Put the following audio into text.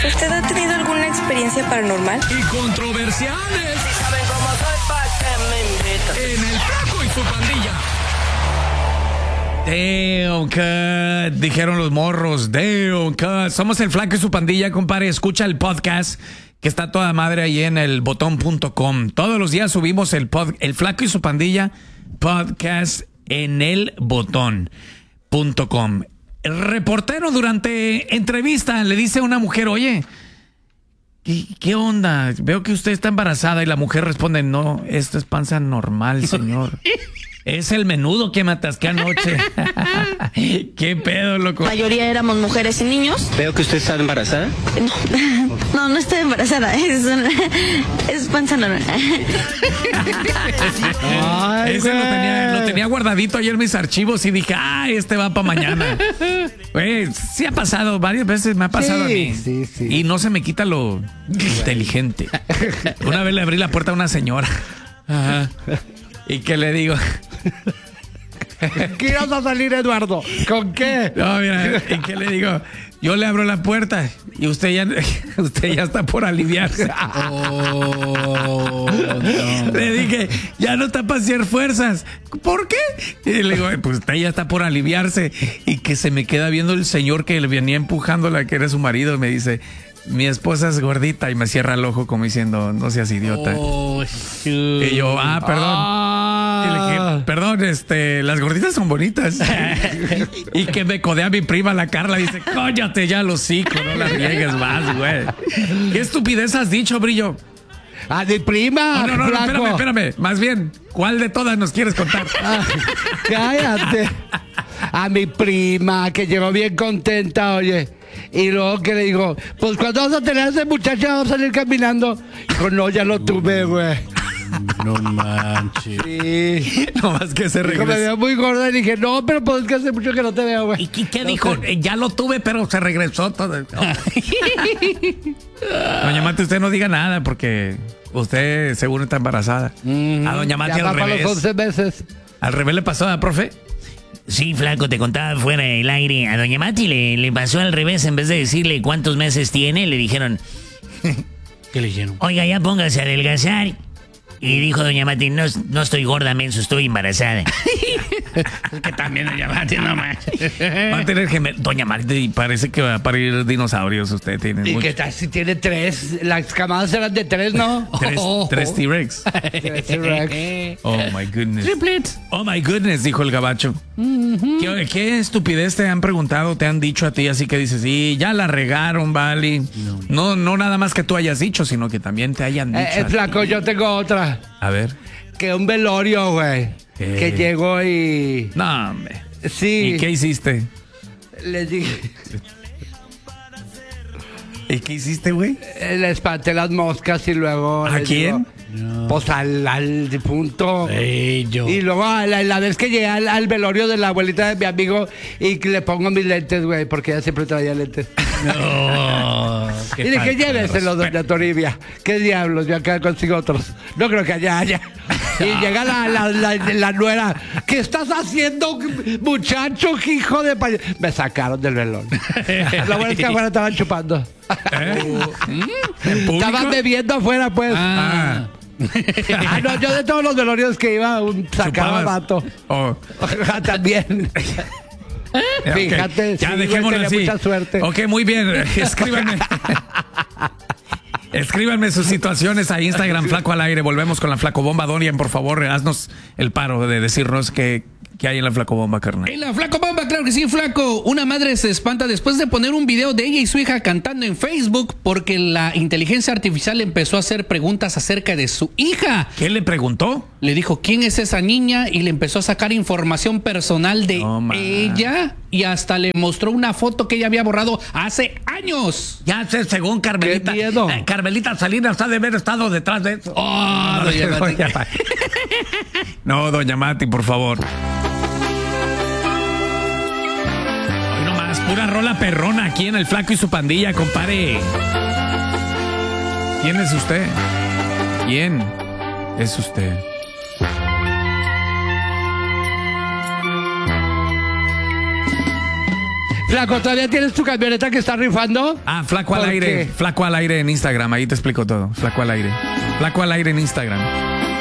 ¿Usted ha tenido alguna experiencia paranormal? Y controversiales. Si saben cómo soy, ¿pa' qué me invitan? En El Flaco y su pandilla. Damn, cut, dijeron los morros. Damn, cut. Somos El Flaco y su pandilla, compadre. Escucha el podcast que está toda madre ahí en elbotón.com. Todos los días subimos el Flaco y su pandilla podcast en elbotón.com. El reportero durante entrevista le dice a una mujer, oye, ¿qué onda? Veo que usted está embarazada. Y la mujer responde, no, esto es panza normal, señor. Es el menudo que me atasqué anoche. ¿Qué pedo, loco? La mayoría éramos mujeres y niños. Veo que usted está embarazada. No estoy embarazada. Es panza normal. Ese lo tenía guardadito ayer en mis archivos y dije, este va para mañana. Güey, sí ha pasado, varias veces me ha pasado a mí. Sí. Y no se me quita lo inteligente. Una vez le abrí la puerta a una señora. Ajá. ¿Y qué le digo? ¿Qué ibas a salir, Eduardo? ¿Con qué? No, mira, ¿y qué le digo? Yo le abro la puerta y usted ya está por aliviarse. No. Le dije, ya no está para hacer fuerzas. ¿Por qué? Y le digo, pues usted ya está por aliviarse. Y que se me queda viendo el señor que le venía empujándola, que era su marido, y me dice, mi esposa es gordita, y me cierra el ojo como diciendo, no seas idiota. Y yo, perdón. Y le dije, perdón, las gorditas son bonitas. Y que me codea mi prima, la Carla, dice, cóllate ya los hocico, no las riegues más, güey. ¿Qué estupidez has dicho, Brillo? A mi prima. No, espérame. Más bien, ¿cuál de todas nos quieres contar? Cállate. A mi prima, que llegó bien contenta, oye. Y luego que le digo, pues cuando vas a tener a ese muchacho, vamos a salir caminando. Dijo, no, ya lo tuve, güey. No manches. Sí. No más que se regresó. Me veo muy gorda y dije, no, pero pues es que hace mucho que no te veo, güey. ¿Y qué dijo? Ya lo tuve, pero se regresó todo. Doña Mati, usted no diga nada porque usted seguro está embarazada. A Doña Mati al revés. Los 11 meses. ¿Al revés le pasó a profe? Sí, Flaco, te contaba fuera del aire. A Doña Mati le pasó al revés. En vez de decirle cuántos meses tiene, le dijeron, ¿Qué le dijeron? oiga, ya póngase a adelgazar. Y dijo Doña Mati, no estoy gorda, menso, estoy embarazada. Es que también Doña Mati, no manches. Va a tener gemelo. Doña Mati, parece que va a parir dinosaurios. Usted tiene ¿Y mucho. qué tal si tiene 3? Las camadas eran de 3, ¿no? Tres T-Rex. Oh, my goodness. Triplets. Oh, my goodness, dijo el gabacho. ¿Qué estupidez te han preguntado, te han dicho a ti? Así que dices, sí, ya la regaron, vale. No nada más que tú hayas dicho, sino que también te hayan dicho. Flaco, yo tengo otra. A ver. Que un velorio, güey. Que llegó y... No, hombre. Sí. ¿Y qué hiciste? Les dije... ¿Y qué hiciste, güey? Le espanté las moscas y luego... ¿A quién? Pues al difunto. Yo. Y luego la vez que llegué al velorio de la abuelita de mi amigo y que le pongo mis lentes, güey, porque ella siempre traía lentes. No. Y dije, lléveselo, doña Toribia. ¿Qué diablos? Yo acá consigo otros. No creo que haya. Y llega la nuera. ¿Qué estás haciendo, muchacho, hijo de payaso? Me sacaron del velón. Lo bueno es que afuera estaban chupando. Estaban bebiendo afuera, pues. No, yo de todos los velorios que iba, sacaba vato. También. Fíjate, okay. Ya sí, dejémoslo así. Mucha suerte. Ok, muy bien. Escríbanme sus situaciones a Instagram, Flaco al Aire. Volvemos con la Flacobomba. Dorian, por favor, haznos el paro de decirnos qué hay en la Flacobomba, carnal. En la Flacobomba, claro que sí, Flaco. Una madre se espanta después de poner un video de ella y su hija cantando en Facebook porque la inteligencia artificial empezó a hacer preguntas acerca de su hija. ¿Qué le preguntó? Le dijo, ¿quién es esa niña? Y le empezó a sacar información personal de ella y hasta le mostró una foto que ella había borrado hace años. Ya sé, según Carmelita. ¡Qué miedo! Carmelita Salinas ha de haber estado detrás de eso. Doña Mati. No, doña Mati, por favor. Hoy nomás, pura rola perrona aquí en El Flaco y su pandilla, compadre. ¿Quién es usted? ¿Quién es usted? Flaco, ¿todavía tienes tu camioneta que está rifando? Ah, Flaco al ¿Por aire. qué? Flaco al aire en Instagram. Ahí te explico todo. Flaco al aire. Flaco al aire en Instagram.